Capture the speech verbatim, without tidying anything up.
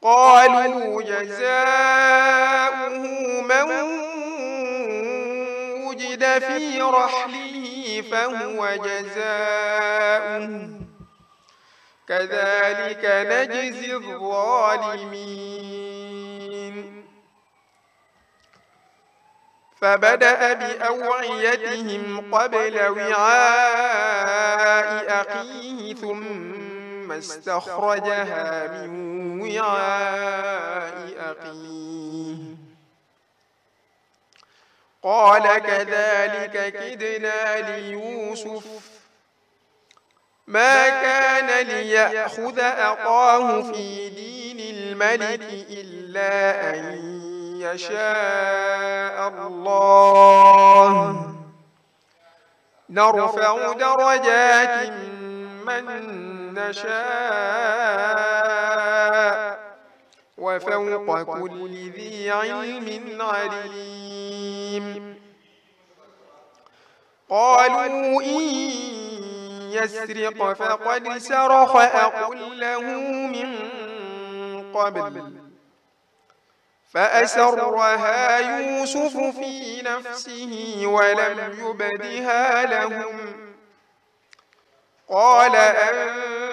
قالوا جزاؤه من وجد في رحله فهو جزاؤه كذلك نجزي الظالمين. فبدأ بأوعيتهم قبل وعاء أخيه ثم استخرجها من وعاء أخيه قال كذلك كدنا ليوسف ما كان ليأخذ أخاه في دين الملك إلا أن يشاء الله نرفع درجات من نشاء وفوق كل ذي علم عليم. قالوا إن يسرق فقد سرق أخ له من قبل فأسرها يوسف في نفسه ولم يبدها لهم قال أن